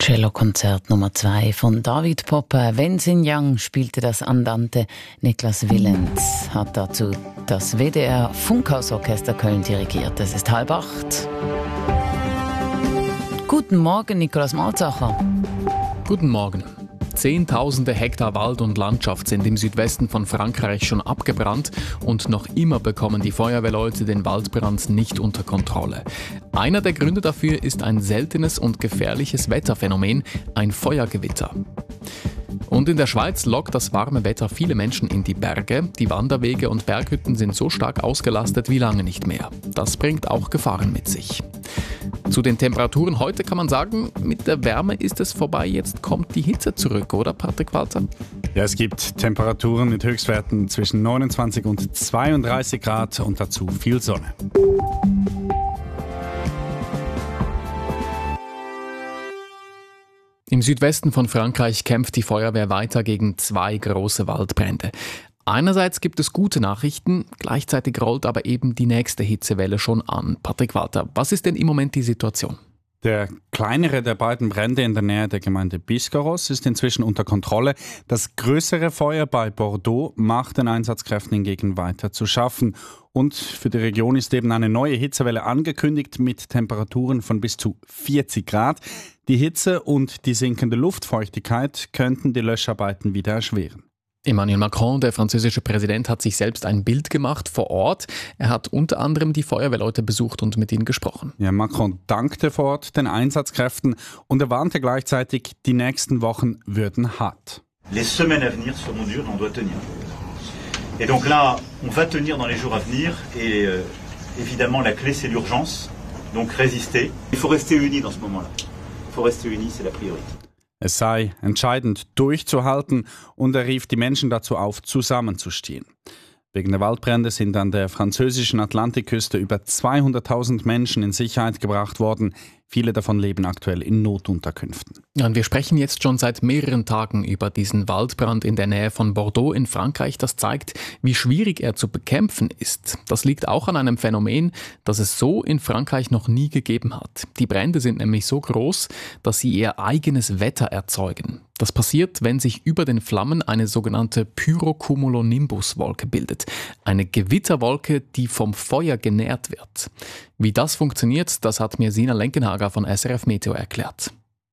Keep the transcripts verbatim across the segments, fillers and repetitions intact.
Cellokonzert Nummer zwei von David Popper. Wenzin Yang spielte das Andante. Niklas Willens hat dazu das W D R Funkhausorchester Köln dirigiert. Es ist halb acht. Guten Morgen, Nikolaus Malzacher. Guten Morgen. Zehntausende Hektar Wald und Landschaft sind im Südwesten von Frankreich schon abgebrannt und noch immer bekommen die Feuerwehrleute den Waldbrand nicht unter Kontrolle. Einer der Gründe dafür ist ein seltenes und gefährliches Wetterphänomen, ein Feuergewitter. Und in der Schweiz lockt das warme Wetter viele Menschen in die Berge. Die Wanderwege und Berghütten sind so stark ausgelastet wie lange nicht mehr. Das bringt auch Gefahren mit sich. Zu den Temperaturen heute kann man sagen, mit der Wärme ist es vorbei, jetzt kommt die Hitze zurück, oder Patrick Walter? Ja, es gibt Temperaturen mit Höchstwerten zwischen neunundzwanzig und zweiunddreißig Grad und dazu viel Sonne. Im Südwesten von Frankreich kämpft die Feuerwehr weiter gegen zwei große Waldbrände. Einerseits gibt es gute Nachrichten, gleichzeitig rollt aber eben die nächste Hitzewelle schon an. Patrick Walter, was ist denn im Moment die Situation? Der kleinere der beiden Brände in der Nähe der Gemeinde Biscarrosse ist inzwischen unter Kontrolle. Das größere Feuer bei Bordeaux macht den Einsatzkräften hingegen weiter zu schaffen. Und für die Region ist eben eine neue Hitzewelle angekündigt mit Temperaturen von bis zu vierzig Grad. Die Hitze und die sinkende Luftfeuchtigkeit könnten die Löscharbeiten wieder erschweren. Emmanuel Macron, der französische Präsident, hat sich selbst ein Bild gemacht vor Ort. Er hat unter anderem die Feuerwehrleute besucht und mit ihnen gesprochen. Ja, Macron dankte vor Ort den Einsatzkräften und er warnte gleichzeitig, die nächsten Wochen würden hart. Les semaines à venir seront dures, on doit tenir. Et donc là, on va tenir dans les jours à venir et euh, évidemment la clé c'est l'urgence, donc résister. Il faut rester unis dans ce moment-là. Il faut rester unis, c'est la priorité. Es sei entscheidend durchzuhalten und er rief die Menschen dazu auf, zusammenzustehen. Wegen der Waldbrände sind an der französischen Atlantikküste über zweihunderttausend Menschen in Sicherheit gebracht worden. Viele davon leben aktuell in Notunterkünften. Ja, und wir sprechen jetzt schon seit mehreren Tagen über diesen Waldbrand in der Nähe von Bordeaux in Frankreich. Das zeigt, wie schwierig er zu bekämpfen ist. Das liegt auch an einem Phänomen, das es so in Frankreich noch nie gegeben hat. Die Brände sind nämlich so groß, dass sie ihr eigenes Wetter erzeugen. Das passiert, wenn sich über den Flammen eine sogenannte Pyrocumulonimbus-Wolke bildet. Eine Gewitterwolke, die vom Feuer genährt wird. Wie das funktioniert, das hat mir Sina Lenkenhager von S R F Meteo erklärt.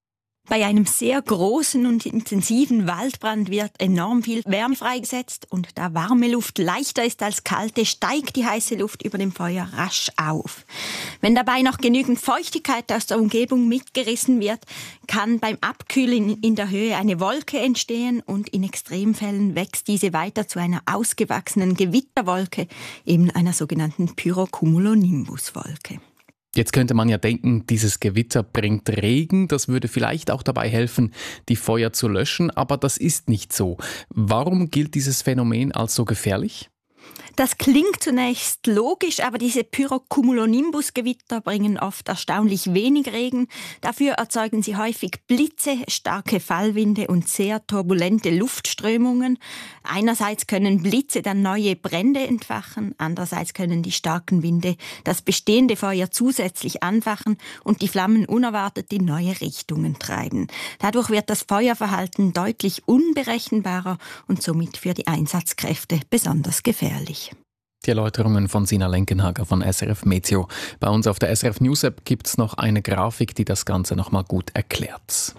Bei einem sehr großen und intensiven Waldbrand wird enorm viel Wärme freigesetzt und da warme Luft leichter ist als kalte, steigt die heiße Luft über dem Feuer rasch auf. Wenn dabei noch genügend Feuchtigkeit aus der Umgebung mitgerissen wird, kann beim Abkühlen in der Höhe eine Wolke entstehen und in Extremfällen wächst diese weiter zu einer ausgewachsenen Gewitterwolke, eben einer sogenannten Pyrocumulonimbus-Wolke. Jetzt könnte man ja denken, dieses Gewitter bringt Regen, das würde vielleicht auch dabei helfen, die Feuer zu löschen, aber das ist nicht so. Warum gilt dieses Phänomen als so gefährlich? Das klingt zunächst logisch, aber diese Pyrocumulonimbus-Gewitter bringen oft erstaunlich wenig Regen. Dafür erzeugen sie häufig Blitze, starke Fallwinde und sehr turbulente Luftströmungen. Einerseits können Blitze dann neue Brände entfachen, andererseits können die starken Winde das bestehende Feuer zusätzlich anfachen und die Flammen unerwartet in neue Richtungen treiben. Dadurch wird das Feuerverhalten deutlich unberechenbarer und somit für die Einsatzkräfte besonders gefährlich. Die Erläuterungen von Sina Lenkenhager von S R F Meteo. Bei uns auf der S R F News App gibt es noch eine Grafik, die das Ganze noch mal gut erklärt.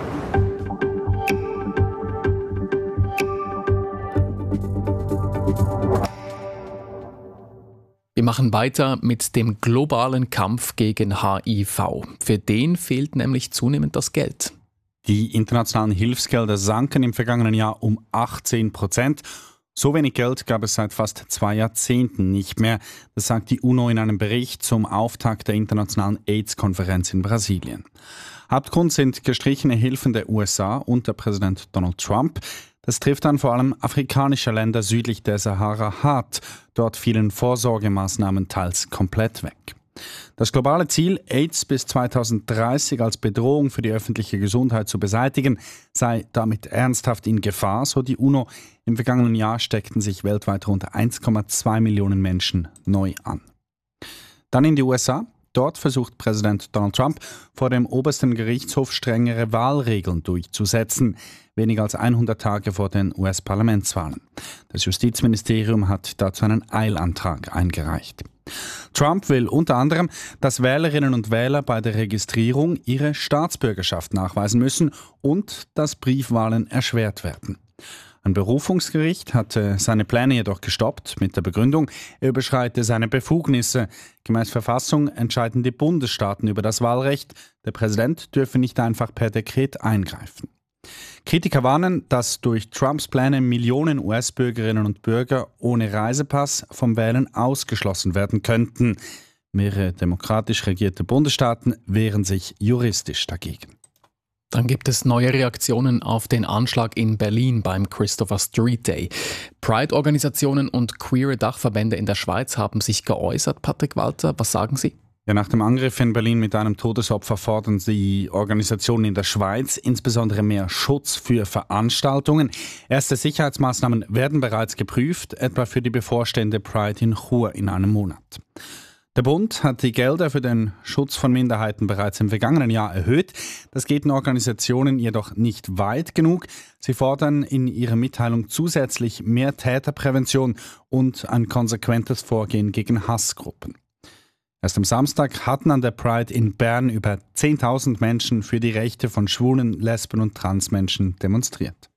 Wir machen weiter mit dem globalen Kampf gegen H I V. Für den fehlt nämlich zunehmend das Geld. Die internationalen Hilfsgelder sanken im vergangenen Jahr um achtzehn Prozent. So wenig Geld gab es seit fast zwei Jahrzehnten nicht mehr. Das sagt die UNO in einem Bericht zum Auftakt der internationalen AIDS-Konferenz in Brasilien. Hauptgrund sind gestrichene Hilfen der U S A unter Präsident Donald Trump. Das trifft dann vor allem afrikanische Länder südlich der Sahara hart. Dort fielen Vorsorgemaßnahmen teils komplett weg. Das globale Ziel, AIDS bis zweitausenddreißig als Bedrohung für die öffentliche Gesundheit zu beseitigen, sei damit ernsthaft in Gefahr, so die UNO. Im vergangenen Jahr steckten sich weltweit rund eins Komma zwei Millionen Menschen neu an. Dann in die U S A. Dort versucht Präsident Donald Trump vor dem obersten Gerichtshof strengere Wahlregeln durchzusetzen, weniger als hundert Tage vor den U S-Parlamentswahlen. Das Justizministerium hat dazu einen Eilantrag eingereicht. Trump will unter anderem, dass Wählerinnen und Wähler bei der Registrierung ihre Staatsbürgerschaft nachweisen müssen und dass Briefwahlen erschwert werden. Ein Berufungsgericht hatte seine Pläne jedoch gestoppt mit der Begründung, er überschreite seine Befugnisse. Gemäß Verfassung entscheiden die Bundesstaaten über das Wahlrecht. Der Präsident dürfe nicht einfach per Dekret eingreifen. Kritiker warnen, dass durch Trumps Pläne Millionen U S-Bürgerinnen und Bürger ohne Reisepass vom Wählen ausgeschlossen werden könnten. Mehrere demokratisch regierte Bundesstaaten wehren sich juristisch dagegen. Dann gibt es neue Reaktionen auf den Anschlag in Berlin beim Christopher Street Day. Pride-Organisationen und queere Dachverbände in der Schweiz haben sich geäußert. Patrick Walter, was sagen Sie? Ja, nach dem Angriff in Berlin mit einem Todesopfer fordern die Organisationen in der Schweiz insbesondere mehr Schutz für Veranstaltungen. Erste Sicherheitsmaßnahmen werden bereits geprüft, etwa für die bevorstehende Pride in Chur in einem Monat. Der Bund hat die Gelder für den Schutz von Minderheiten bereits im vergangenen Jahr erhöht. Das geht den Organisationen jedoch nicht weit genug. Sie fordern in ihrer Mitteilung zusätzlich mehr Täterprävention und ein konsequentes Vorgehen gegen Hassgruppen. Erst am Samstag hatten an der Pride in Bern über zehntausend Menschen für die Rechte von Schwulen, Lesben und Transmenschen demonstriert.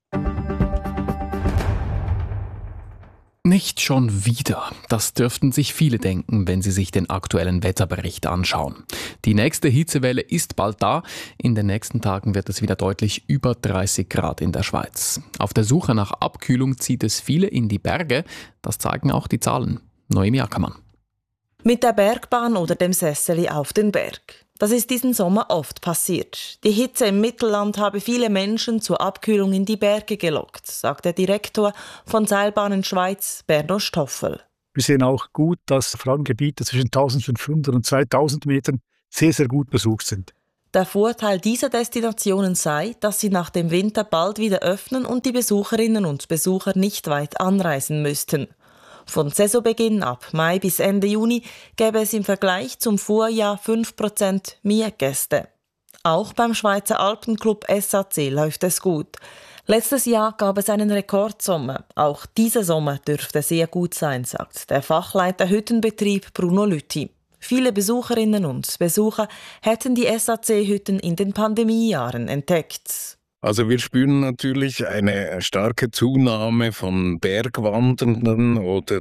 Nicht schon wieder. Das dürften sich viele denken, wenn sie sich den aktuellen Wetterbericht anschauen. Die nächste Hitzewelle ist bald da. In den nächsten Tagen wird es wieder deutlich über dreißig Grad in der Schweiz. Auf der Suche nach Abkühlung zieht es viele in die Berge. Das zeigen auch die Zahlen. Noemi Ackermann. Mit der Bergbahn oder dem Sesseli auf den Berg. Das ist diesen Sommer oft passiert. Die Hitze im Mittelland habe viele Menschen zur Abkühlung in die Berge gelockt, sagt der Direktor von Seilbahnen Schweiz, Berno Stoffel. Wir sehen auch gut, dass vor allem Gebiete zwischen eintausendfünfhundert und zweitausend Metern sehr, sehr gut besucht sind. Der Vorteil dieser Destinationen sei, dass sie nach dem Winter bald wieder öffnen und die Besucherinnen und Besucher nicht weit anreisen müssten. Von Saisonbeginn ab Mai bis Ende Juni gäbe es im Vergleich zum Vorjahr fünf Prozent mehr Gäste. Auch beim Schweizer Alpenclub S A C läuft es gut. Letztes Jahr gab es einen Rekordsommer. Auch dieser Sommer dürfte sehr gut sein, sagt der Fachleiter Hüttenbetrieb Bruno Lüthi. Viele Besucherinnen und Besucher hätten die S A C-Hütten in den Pandemiejahren entdeckt. Also wir spüren natürlich eine starke Zunahme von Bergwandernden oder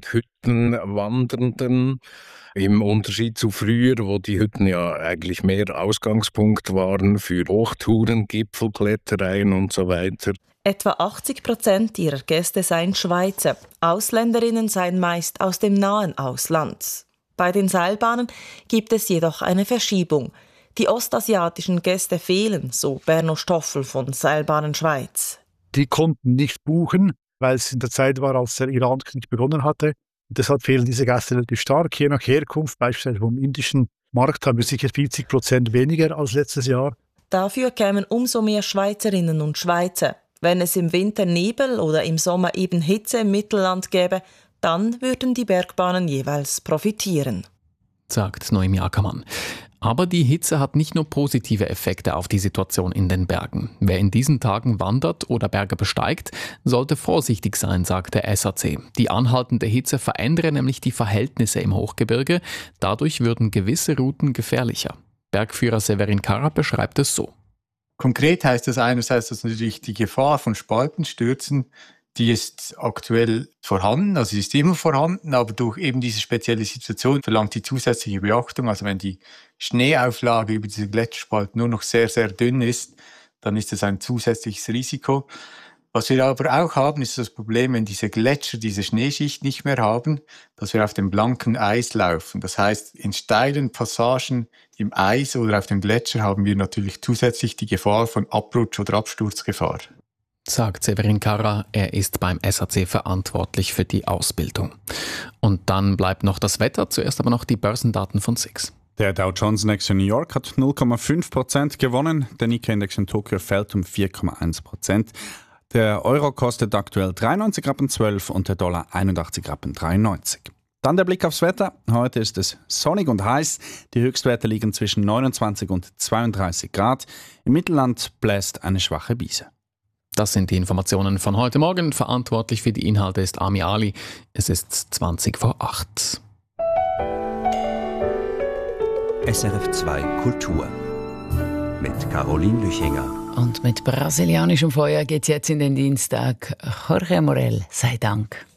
Hüttenwandernden. Im Unterschied zu früher, wo die Hütten ja eigentlich mehr Ausgangspunkt waren für Hochtouren, Gipfelklettereien und so weiter. Etwa achtzig Prozent ihrer Gäste seien Schweizer. Ausländerinnen seien meist aus dem nahen Ausland. Bei den Seilbahnen gibt es jedoch eine Verschiebung. Die ostasiatischen Gäste fehlen, so Berno Stoffel von Seilbahnen Schweiz. Die konnten nicht buchen, weil es in der Zeit war, als der Irankrieg begonnen hatte. Deshalb fehlen diese Gäste relativ stark. Je nach Herkunft, beispielsweise vom indischen Markt, haben wir sicher vierzig Prozent weniger als letztes Jahr. Dafür kämen umso mehr Schweizerinnen und Schweizer. Wenn es im Winter Nebel oder im Sommer eben Hitze im Mittelland gäbe, dann würden die Bergbahnen jeweils profitieren, sagt Noemi Ackermann. Aber die Hitze hat nicht nur positive Effekte auf die Situation in den Bergen. Wer in diesen Tagen wandert oder Berge besteigt, sollte vorsichtig sein, sagt der S A C. Die anhaltende Hitze verändere nämlich die Verhältnisse im Hochgebirge. Dadurch würden gewisse Routen gefährlicher. Bergführer Severin Karra beschreibt es so. Konkret heißt das einerseits, dass natürlich die Gefahr von Spaltenstürzen, die ist aktuell vorhanden, also sie ist immer vorhanden, aber durch eben diese spezielle Situation verlangt die zusätzliche Beachtung. Also wenn die Schneeauflage über diese Gletscherspalt nur noch sehr, sehr dünn ist, dann ist das ein zusätzliches Risiko. Was wir aber auch haben, ist das Problem, wenn diese Gletscher diese Schneeschicht nicht mehr haben, dass wir auf dem blanken Eis laufen. Das heißt, in steilen Passagen im Eis oder auf dem Gletscher haben wir natürlich zusätzlich die Gefahr von Abrutsch- oder Absturzgefahr, sagt Severin Karra. Er ist beim S A C verantwortlich für die Ausbildung. Und dann bleibt noch das Wetter, zuerst aber noch die Börsendaten von S I X. Der Dow Jones Index in New York hat null Komma fünf Prozent gewonnen, der Nikkei-Index in Tokio fällt um vier Komma eins Prozent. Der Euro kostet aktuell dreiundneunzig Komma zwölf und der Dollar einundachtzig Komma dreiundneunzig. Dann der Blick aufs Wetter. Heute ist es sonnig und heiß. Die Höchstwerte liegen zwischen neunundzwanzig und zweiunddreißig Grad. Im Mittelland bläst eine schwache Brise. Das sind die Informationen von heute Morgen. Verantwortlich für die Inhalte ist Ami Ali. Es ist zwanzig vor acht. S R F zwei Kultur mit Caroline Lüchinger. Und mit brasilianischem Feuer geht's jetzt in den Dienstag. Jorge Morel, sei Dank.